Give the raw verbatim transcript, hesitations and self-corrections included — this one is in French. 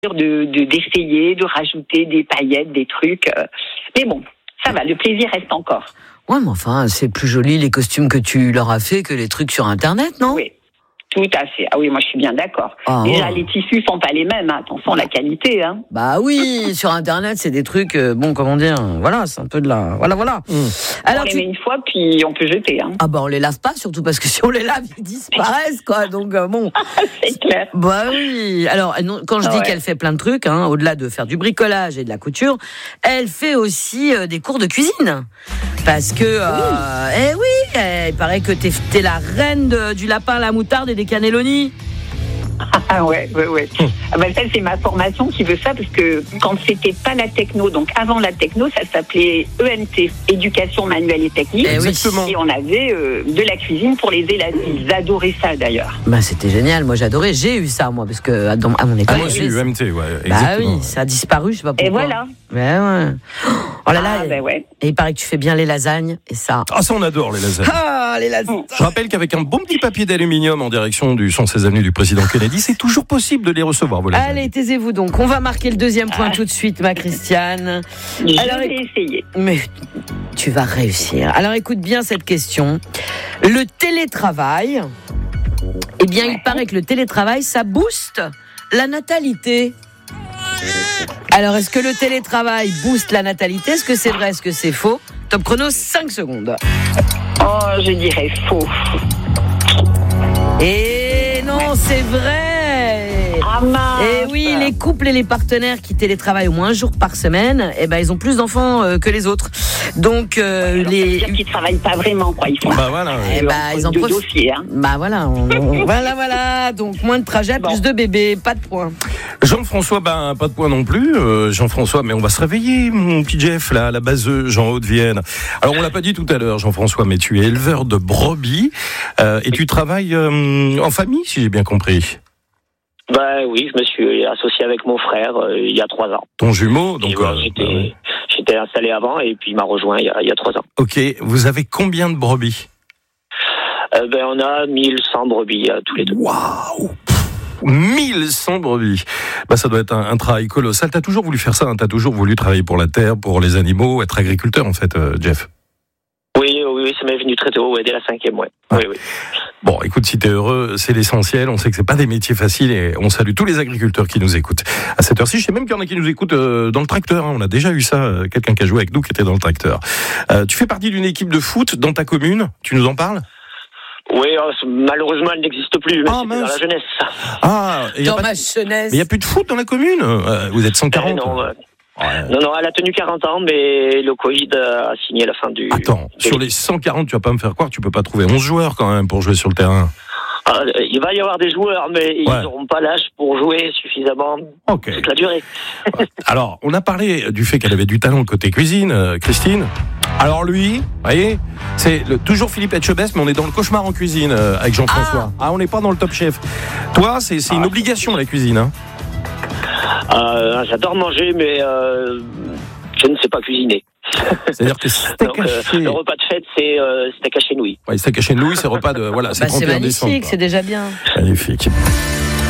de, de d'essayer, de rajouter des paillettes, des trucs. Euh, mais bon, ça va, le plaisir reste encore. Ouais, mais enfin, c'est plus joli les costumes que tu leur as fait que les trucs sur Internet, non ? Oui. Tout à fait. Ah oui, moi je suis bien d'accord. Ah, Déjà, ouais. les tissus sont pas les mêmes. Hein. Attention, la qualité. Hein. Bah oui, sur Internet, c'est des trucs, euh, bon, comment dire, voilà, c'est un peu de la... Voilà, voilà. Mmh. Alors, on les tu... met une fois, puis on peut jeter. Hein. Ah bah on les lave pas, surtout parce que si on les lave, ils disparaissent, quoi. Donc, euh, bon... C'est clair. Bah oui. Alors, non, quand je dis ouais. qu'elle fait plein de trucs, hein, au-delà de faire du bricolage et de la couture, elle fait aussi euh, des cours de cuisine. Parce que, euh, oui. eh oui, eh, il paraît que t'es, t'es la reine de, du lapin à la moutarde et des cannelloni. Ah ouais, ouais, ouais. Ah ben ça, c'est ma formation qui veut ça, parce que quand c'était pas la techno, donc avant la techno, ça s'appelait E M T, Éducation manuelle et technique. Eh oui. Exactement. Et on avait euh, de la cuisine pour les élèves. Ils adoraient ça, d'ailleurs. Bah c'était génial, moi j'adorais, j'ai eu ça, moi, parce que à, dans, à mon école... Ah, moi aussi, j'ai- U M T, ouais, Bah exactement. oui, ça a disparu, je sais pas pourquoi. Et voilà. Ouais, ouais. Oh là là, Ah, et, ben ouais. et il paraît que tu fais bien les lasagnes, et ça... Ah, ça, on adore les lasagnes. Ah, les lasagnes. Je rappelle qu'avec un bon petit papier d'aluminium en direction du cent seize avenue du président Kennedy, c'est toujours possible de les recevoir, vos lasagnes. Allez, taisez-vous donc. On va marquer le deuxième point tout de suite, ma Christiane. Je Alors, vais essayer. Mais tu vas réussir. Alors écoute bien cette question. Le télétravail, eh bien il paraît que le télétravail, ça booste la natalité. Alors est-ce que le télétravail booste la natalité ? Est-ce que c'est vrai ? Est-ce que c'est faux ? Top chrono, cinq secondes. Oh, je dirais faux. Et non, c'est vrai. Ah mince. Et oui, les couples et les partenaires qui télétravaillent au moins un jour par semaine, eh ben ils ont plus d'enfants euh, que les autres. Donc euh, Alors, les ça veut dire qu'ils travaillent pas vraiment, quoi. Ils font Bah voilà. Eh bah, ils en de profitent. dossiers, hein. Bah voilà, on- on- voilà, voilà. Donc moins de trajets, Bon. plus de bébés, pas de points. Jean-François, ben pas de point non plus. Euh, Jean-François, mais on va se réveiller, mon petit Jeff, là, à la Baseux, Jean Haute-Vienne. Alors on l'a pas dit tout à l'heure, Jean-François, mais tu es éleveur de brebis euh, et tu travailles euh, en famille, si j'ai bien compris. Bah oui, je me suis associé avec mon frère euh, il y a trois ans. Ton jumeau, Et donc. voilà, euh, j'étais, bah ouais. j'étais installé avant et puis il m'a rejoint il y a, il y a trois ans. Ok, vous avez combien de brebis ? Euh, ben on a mille cent brebis euh, tous les deux. Waouh, mille cent brebis. Bah, ça doit être un, un travail colossal. T'as toujours voulu faire ça, hein, t'as toujours voulu travailler pour la terre, pour les animaux, être agriculteur en fait, euh, Jeff. Oui, oui, oui, ça m'est venu très tôt, ouais, dès la cinquième, ouais. Ouais. Oui, oui. Bon, écoute, si t'es heureux, c'est l'essentiel. On sait que c'est pas des métiers faciles et on salue tous les agriculteurs qui nous écoutent. À cette heure-ci, je sais même qu'il y en a qui nous écoutent euh, dans le tracteur. Hein. On a déjà eu ça, euh, quelqu'un qui a joué avec nous qui était dans le tracteur. Euh, tu fais partie d'une équipe de foot dans ta commune. Tu nous en parles ? Oui, euh, malheureusement, elle n'existe plus, mais Ah, c'était dans mince. la jeunesse. Ah, et y a Dans pas ma de... jeunesse. Mais il n'y a plus de foot dans la commune. Euh, vous êtes cent quarante. Euh, non, euh, Ouais. non, non, elle a tenu quarante ans, mais le Covid a signé la fin du... Attends, sur les cent quarante, tu vas pas me faire croire, tu peux pas trouver onze joueurs quand même pour jouer sur le terrain. Ah, il va y avoir des joueurs, mais Ouais. ils n'auront pas l'âge pour jouer suffisamment Ok. toute la durée. Alors, on a parlé du fait qu'elle avait du talent côté cuisine, euh, Christine. Alors lui, vous voyez, c'est le, toujours Philippe Etchebest, mais on est dans le cauchemar en cuisine euh, avec Jean-François. Ah. ah, on n'est pas dans le Top Chef. Toi, c'est, c'est une obligation la cuisine, hein. Euh, j'adore manger, mais euh, je ne sais pas cuisiner. C'est-à-dire que steak Donc, euh, haché, le repas de fête, c'est euh, steak haché nouilles. ouais, steak haché de Louis, c'est repas de, voilà, c'est Bah, c'est trente et un décembre. magnifique, quoi. c'est déjà bien. Magnifique.